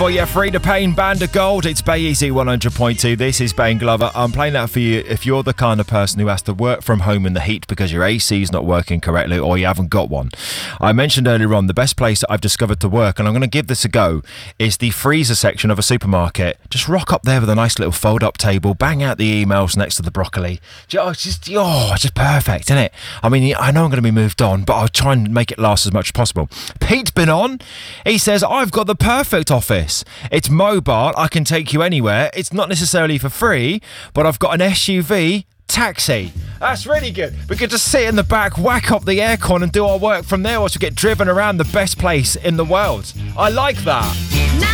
Well, yeah, Frida Payne, Band of Gold. It's Bay Easy 100.2. This is Ben Glover. I'm playing that for you if you're the kind of person who has to work from home in the heat because your AC is not working correctly or you haven't got one. I mentioned earlier on the best place that I've discovered to work, and I'm going to give this a go, is the freezer section of a supermarket. Just rock up there with a nice little fold-up table, bang out the emails next to the broccoli. It's just perfect, isn't it? I mean, I know I'm going to be moved on, but I'll try and make it last as much as possible. Pete's been on. He says, I've got the perfect office. It's mobile, I can take you anywhere. It's not necessarily for free, but I've got an SUV taxi. That's really good. We could just sit in the back, whack up the aircon and do our work from there whilst we get driven around the best place in the world. I like that.